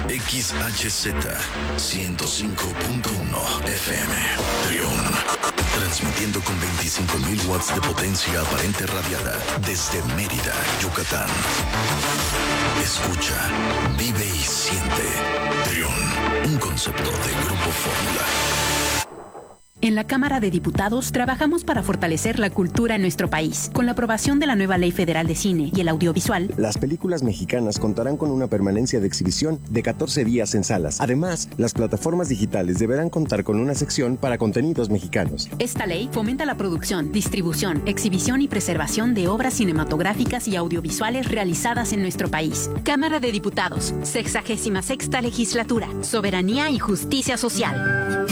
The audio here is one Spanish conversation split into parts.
XHZ 105.1 FM. Trión. Transmitiendo con 25.000 watts de potencia aparente radiada desde Mérida, Yucatán. Escucha, vive y siente. Trión. Un concepto de Grupo Fórmula. En la Cámara de Diputados trabajamos para fortalecer la cultura en nuestro país. Con la aprobación de la nueva Ley Federal de Cine y el Audiovisual, las películas mexicanas contarán con una permanencia de exhibición de 14 días en salas. Además, las plataformas digitales deberán contar con una sección para contenidos mexicanos. Esta ley fomenta la producción, distribución, exhibición y preservación de obras cinematográficas y audiovisuales realizadas en nuestro país. Cámara de Diputados, 66ª Legislatura, Soberanía y Justicia Social.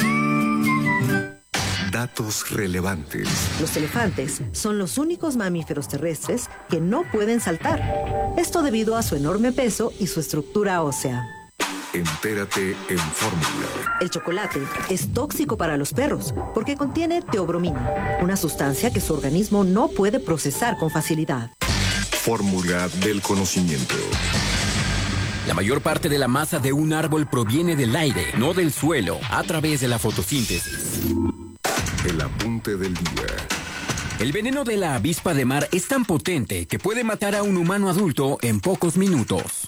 Datos relevantes. Los elefantes son los únicos mamíferos terrestres que no pueden saltar. Esto debido a su enorme peso y su estructura ósea. Entérate en Fórmula. El chocolate es tóxico para los perros porque contiene teobromina, una sustancia que su organismo no puede procesar con facilidad. Fórmula del conocimiento. La mayor parte de la masa de un árbol proviene del aire, no del suelo, a través de la fotosíntesis. El apunte del día. El veneno de la avispa de mar es tan potente que puede matar a un humano adulto en pocos minutos.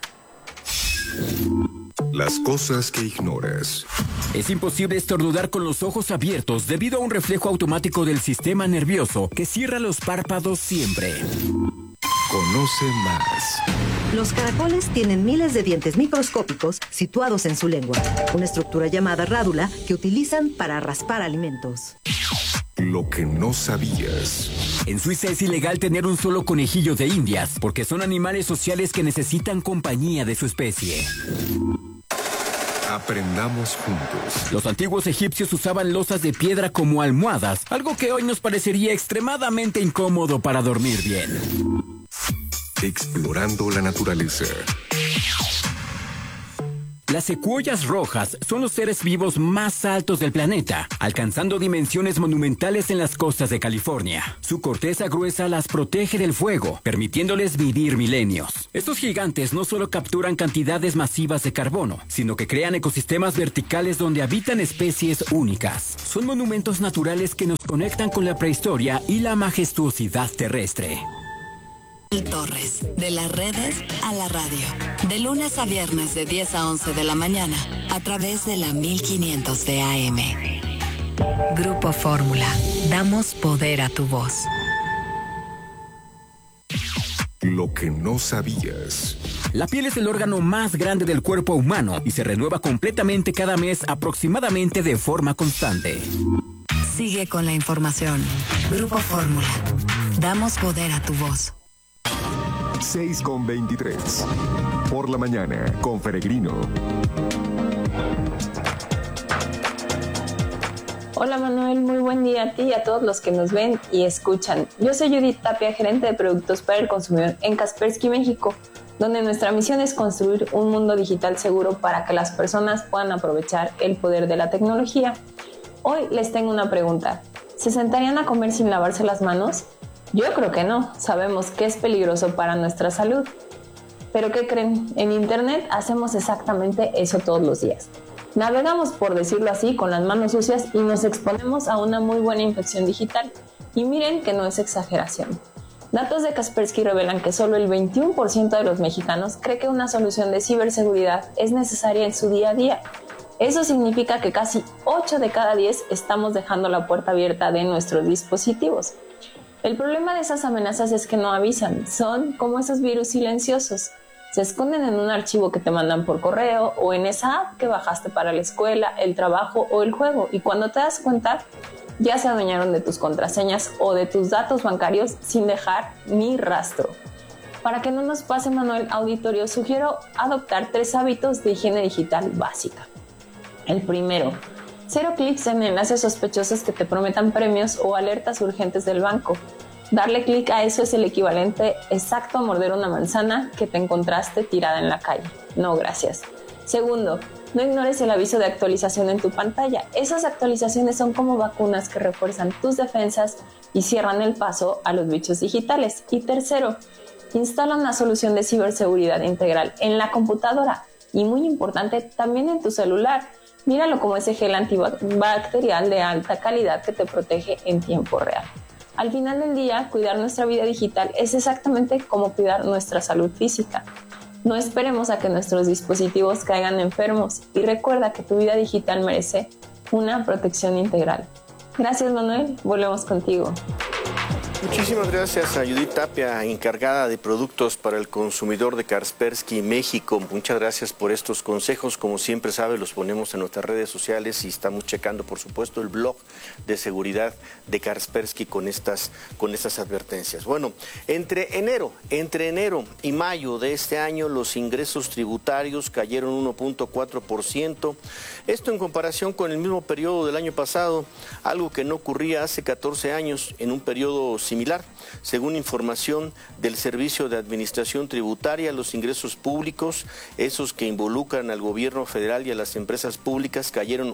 Las cosas que ignoras. Es imposible estornudar con los ojos abiertos debido a un reflejo automático del sistema nervioso que cierra los párpados siempre. Conoce más. Los caracoles tienen miles de dientes microscópicos situados en su lengua, una estructura llamada rádula que utilizan para raspar alimentos. Lo que no sabías. En Suiza es ilegal tener un solo conejillo de indias porque son animales sociales que necesitan compañía de su especie. Aprendamos juntos. Los antiguos egipcios usaban losas de piedra como almohadas, algo que hoy nos parecería extremadamente incómodo para dormir bien. Explorando la naturaleza. Las secuoyas rojas son los seres vivos más altos del planeta, alcanzando dimensiones monumentales en las costas de California. Su corteza gruesa las protege del fuego, permitiéndoles vivir milenios. Estos gigantes no solo capturan cantidades masivas de carbono, sino que crean ecosistemas verticales donde habitan especies únicas. Son monumentos naturales que nos conectan con la prehistoria y la majestuosidad terrestre. Torres, de las redes a la radio, de lunes a viernes de 10 a 11 de la mañana, a través de la 1500 de AM. Grupo Fórmula, damos poder a tu voz. Lo que no sabías. La piel es el órgano más grande del cuerpo humano y se renueva completamente cada mes aproximadamente de forma constante. Sigue con la información. Grupo Fórmula, damos poder a tu voz. 6:23. Por la mañana, con Peregrino. Hola Manuel, muy buen día a ti y a todos los que nos ven y escuchan. Yo soy Judith Tapia, gerente de productos para el consumidor en Kaspersky México, donde nuestra misión es construir un mundo digital seguro para que las personas puedan aprovechar el poder de la tecnología. Hoy les tengo una pregunta. ¿Se sentarían a comer sin lavarse las manos? Yo creo que no, sabemos que es peligroso para nuestra salud. Pero ¿qué creen? En Internet hacemos exactamente eso todos los días. Navegamos, por decirlo así, con las manos sucias y nos exponemos a una muy buena infección digital. Y miren que no es exageración. Datos de Kaspersky revelan que solo el 21% de los mexicanos cree que una solución de ciberseguridad es necesaria en su día a día. Eso significa que casi 8 de cada 10 estamos dejando la puerta abierta de nuestros dispositivos. El problema de esas amenazas es que no avisan, son como esos virus silenciosos. Se esconden en un archivo que te mandan por correo o en esa app que bajaste para la escuela, el trabajo o el juego, y cuando te das cuenta ya se adueñaron de tus contraseñas o de tus datos bancarios sin dejar ni rastro. Para que no nos pase, Manuel Auditorio, sugiero adoptar 3 hábitos de higiene digital básica. El primero, 0 clics en enlaces sospechosos que te prometan premios o alertas urgentes del banco. Darle clic a eso es el equivalente exacto a morder una manzana que te encontraste tirada en la calle. No, gracias. Segundo, no ignores el aviso de actualización en tu pantalla. Esas actualizaciones son como vacunas que refuerzan tus defensas y cierran el paso a los bichos digitales. Y tercero, instala una solución de ciberseguridad integral en la computadora. y muy importante, también en tu celular. Míralo como ese gel antibacterial de alta calidad que te protege en tiempo real. Al final del día, cuidar nuestra vida digital es exactamente como cuidar nuestra salud física. No esperemos a que nuestros dispositivos caigan enfermos y recuerda que tu vida digital merece una protección integral. Gracias, Manuel. Volvemos contigo. Muchísimas gracias a Judith Tapia, encargada de productos para el consumidor de Kaspersky México. Muchas gracias por estos consejos. Como siempre sabe, los ponemos en nuestras redes sociales y estamos checando, por supuesto, el blog de seguridad de Kaspersky con estas advertencias. Bueno, entre enero y mayo de este año, los ingresos tributarios cayeron 1.4%. Esto en comparación con el mismo periodo del año pasado, algo que no ocurría hace 14 años en un periodo similar. Según información del Servicio de Administración Tributaria, los ingresos públicos, esos que involucran al gobierno federal y a las empresas públicas, cayeron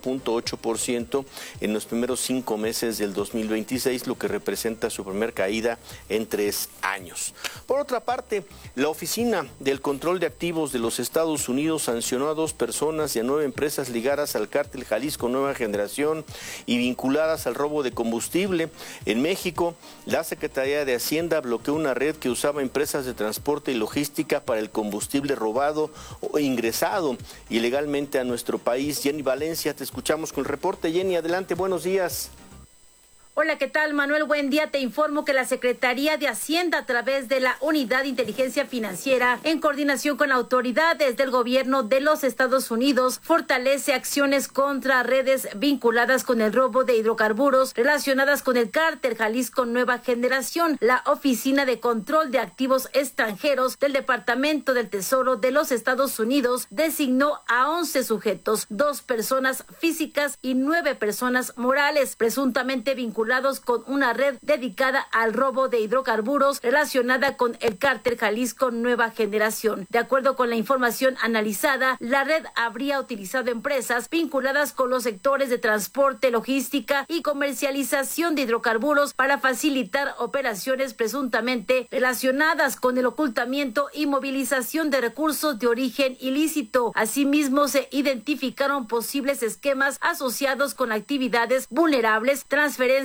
1.8% en los primeros 5 meses del 2026, lo que representa su primer caída en 3 años. Por otra parte, la Oficina del Control de Activos de los Estados Unidos sancionó a 2 personas y a 9 empresas ligadas al cártel Jalisco Nueva Generación y vinculadas al robo de combustible. En México, la Secretaría de Hacienda bloqueó una red que usaba empresas de transporte y logística para el combustible robado o ingresado ilegalmente a nuestro país. Jenny Valencia, te escuchamos con el reporte. Jenny, adelante, buenos días. Hola, ¿qué tal, Manuel? Buen día. Te informo que la Secretaría de Hacienda, a través de la Unidad de Inteligencia Financiera, en coordinación con autoridades del gobierno de los Estados Unidos, fortalece acciones contra redes vinculadas con el robo de hidrocarburos relacionadas con el cártel Jalisco Nueva Generación. La Oficina de Control de Activos Extranjeros del Departamento del Tesoro de los Estados Unidos designó a 11 sujetos, 2 personas físicas y 9 personas morales, presuntamente vinculadas con una red dedicada al robo de hidrocarburos relacionada con el cártel Jalisco Nueva Generación. De acuerdo con la información analizada, la red habría utilizado empresas vinculadas con los sectores de transporte, logística y comercialización de hidrocarburos para facilitar operaciones presuntamente relacionadas con el ocultamiento y movilización de recursos de origen ilícito. Asimismo, se identificaron posibles esquemas asociados con actividades vulnerables, transferencias